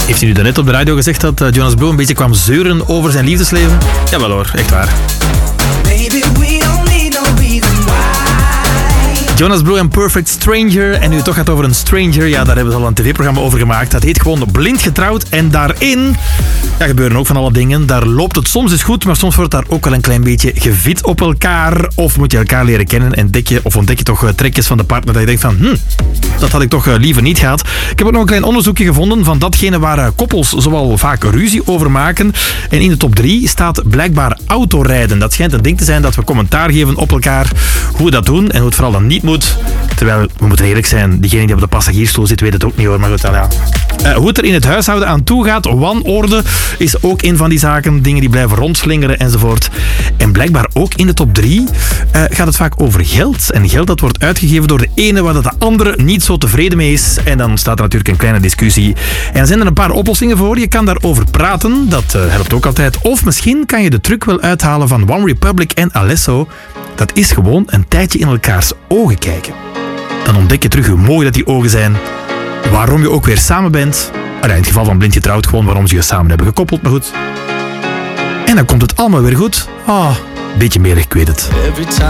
Heeft hij nu daarnet op de radio gezegd dat Jonas Blue een beetje kwam zeuren over zijn liefdesleven? Jawel hoor, echt waar. Jonas Blue en Perfect Stranger. En nu het toch gaat over een stranger, ja, daar hebben ze al een tv-programma over gemaakt. Dat heet gewoon Blind Getrouwd. En daarin gebeuren ook van alle dingen. Daar loopt het soms eens goed, maar soms wordt daar ook wel een klein beetje gevit op elkaar. Of moet je elkaar leren kennen en ontdek je toch trekjes van de partner dat je denkt van, dat had ik toch liever niet gehad. Ik heb ook nog een klein onderzoekje gevonden van datgene waar koppels zowel vaak ruzie over maken. En in de top 3 staat blijkbaar autorijden. Dat schijnt een ding te zijn dat we commentaar geven op elkaar, hoe we dat doen en hoe het vooral dan niet moet. Terwijl, we moeten eerlijk zijn, diegene die op de passagiersstoel zit weet het ook niet hoor. Maar goed, ja. Hoe het er in het huishouden aan toe gaat, wanorde is ook een van die zaken. Dingen die blijven rondslingeren enzovoort. En blijkbaar ook in de top 3 gaat het vaak over geld. En geld dat wordt uitgegeven door de ene waar dat de andere niet zo tevreden mee is. En dan staat er natuurlijk een kleine discussie. En er zijn er een paar oplossingen voor. Je kan daarover praten, dat helpt ook altijd. Of misschien kan je de truc wel uithalen van One Republic en Alesso. Dat is gewoon een tijdje in elkaars ogen kijken. Dan ontdek je terug hoe mooi dat die ogen zijn. Waarom je ook weer samen bent. In het geval van Blind Getrouwd gewoon waarom ze je samen hebben gekoppeld, maar goed. En dan komt het allemaal weer goed. Beetje meer, ik weet het.